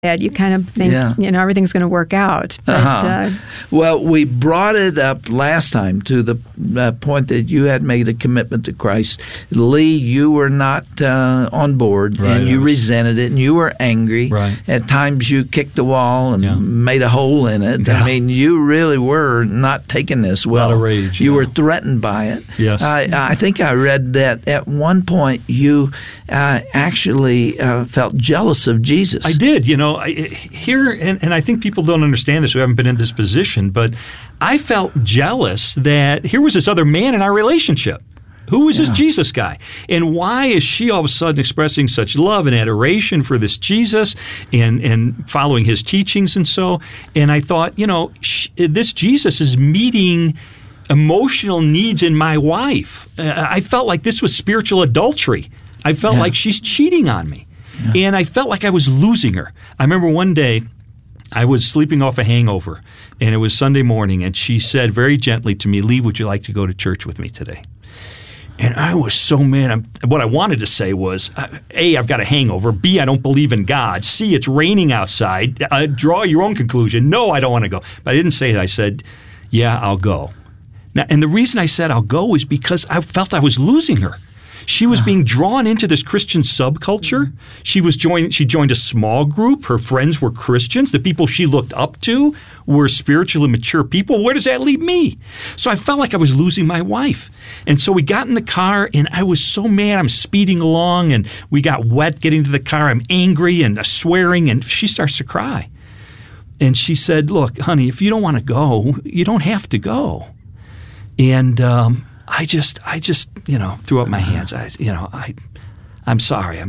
You kind of think, everything's going to work out. But, well, we brought it up last time to the point that you had made a commitment to Christ. Lee, you were not on board, and you resented it, and you were angry. Right. At times you kicked the wall and made a hole in it. Yeah. I mean, you really were not taking this well. A lot of rage. You were threatened by it. Yes. I think I read that at one point you actually felt jealous of Jesus. I did, and I think people don't understand this who haven't been in this position, but I felt jealous that here was this other man in our relationship. Who is this Jesus guy? And why is she all of a sudden expressing such love and adoration for this Jesus and following his teachings and so? And I thought, this Jesus is meeting emotional needs in my wife. I felt like this was spiritual adultery. I felt like she's cheating on me. Yeah. And I felt like I was losing her. I remember one day I was sleeping off a hangover, and it was Sunday morning, and she said very gently to me, "Lee, would you like to go to church with me today?" And I was so mad. What I wanted to say was, A, I've got a hangover. B, I don't believe in God. C, it's raining outside. Draw your own conclusion. No, I don't want to go. But I didn't say that. I said, yeah, I'll go. Now, and the reason I said I'll go is because I felt I was losing her. She was being drawn into this Christian subculture. She joined a small group. Her friends were Christians. The people she looked up to were spiritually mature people. Where does that leave me? So I felt like I was losing my wife. And so we got in the car, and I was so mad. I'm speeding along, and we got wet getting to the car. I'm angry and swearing, and she starts to cry. And she said, "Look, honey, if you don't want to go, you don't have to go." And I just, threw up my hands. I'm sorry.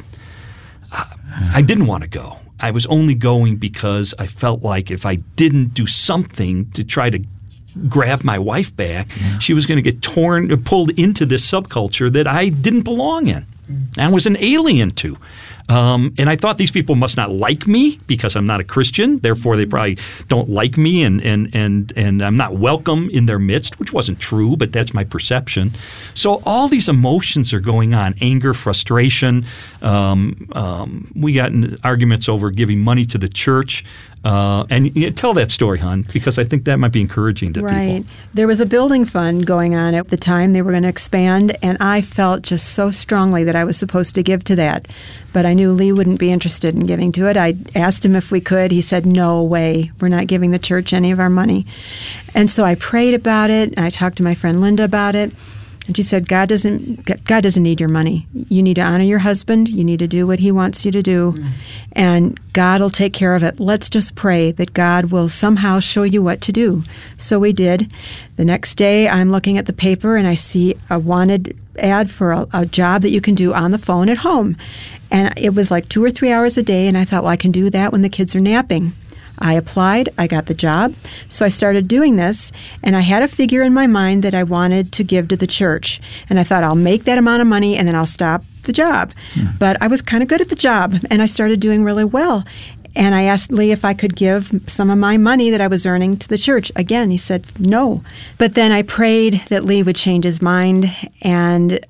I didn't want to go. I was only going because I felt like if I didn't do something to try to grab my wife back, she was going to get pulled into this subculture that I didn't belong in. I was an alien to. And I thought these people must not like me because I'm not a Christian. Therefore, they probably don't like me, and I'm not welcome in their midst, which wasn't true, but that's my perception. So all these emotions are going on: anger, frustration. We got in arguments over giving money to the church. And tell that story, hon, because I think that might be encouraging to people. Right. There was a building fund going on at the time. They were going to expand, and I felt just so strongly that I was supposed to give to that. But I knew Lee wouldn't be interested in giving to it. I asked him if we could. He said, "No way. We're not giving the church any of our money." And so I prayed about it, and I talked to my friend Linda about it. And she said, God doesn't need your money. You need to honor your husband. You need to do what he wants you to do. And God will take care of it. Let's just pray that God will somehow show you what to do. So we did. The next day, I'm looking at the paper, and I see a wanted ad for a job that you can do on the phone at home. And it was like 2 or 3 hours a day, and I thought, well, I can do that when the kids are napping. I applied, I got the job, so I started doing this, and I had a figure in my mind that I wanted to give to the church. And I thought, I'll make that amount of money, and then I'll stop the job. But I was kind of good at the job, and I started doing really well. And I asked Lee if I could give some of my money that I was earning to the church. Again, he said no. But then I prayed that Lee would change his mind, and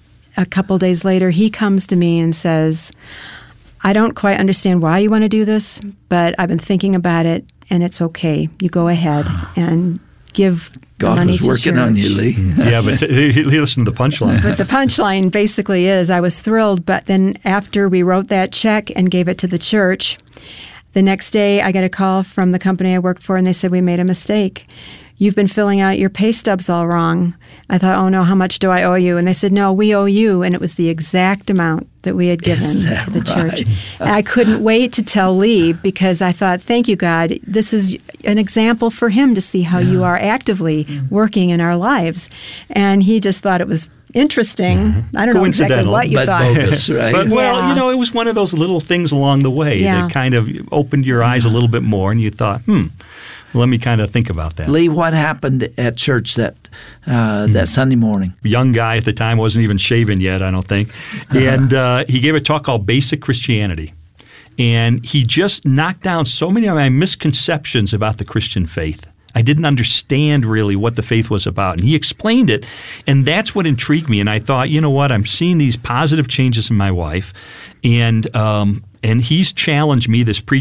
a couple days later, he comes to me and says, "I don't quite understand why you want to do this, but I've been thinking about it, and it's okay. You go ahead and give the money to church." God was working on you, Lee. Yeah, but he listened to the punchline. But the punchline basically is I was thrilled, but then after we wrote that check and gave it to the church, the next day I got a call from the company I worked for, and they said, "We made a mistake. You've been filling out your pay stubs all wrong." I thought, "Oh no, how much do I owe you?" And they said, "No, we owe you." And it was the exact amount that we had given to the church. And I couldn't wait to tell Lee, because I thought, thank you, God. This is an example for him to see how you are actively working in our lives. And he just thought it was interesting. I don't know exactly what you thought. Bogus, right? But, well, it was one of those little things along the way that kind of opened your eyes a little bit more, and you thought, let me kind of think about that. Lee, what happened at church that Sunday morning? Young guy at the time, wasn't even shaven yet, I don't think. And he gave a talk called Basic Christianity. And he just knocked down so many of my misconceptions about the Christian faith. I didn't understand really what the faith was about. And he explained it, and that's what intrigued me. And I thought, you know what, I'm seeing these positive changes in my wife, and and he's challenged me, this preacher